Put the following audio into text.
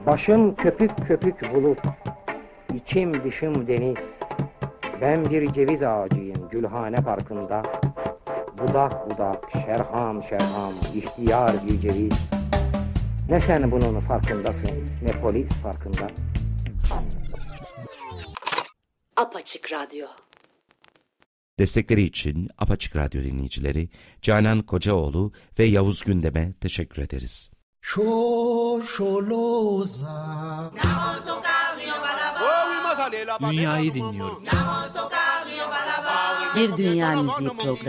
Başım köpük köpük bulut, içim dışım deniz. Ben bir ceviz ağacıyım Gülhane Parkı'nda. Budak budak, şerham şerham, ihtiyar bir ceviz. Ne sen bunun farkındasın, ne polis farkında. Apaçık Radyo. Destekleri için Apaçık Radyo dinleyicileri Canan Kocaoğlu ve Yavuz Gündem'e teşekkür ederiz. Dünyayı dinliyorum. Bir dünya müziği programı.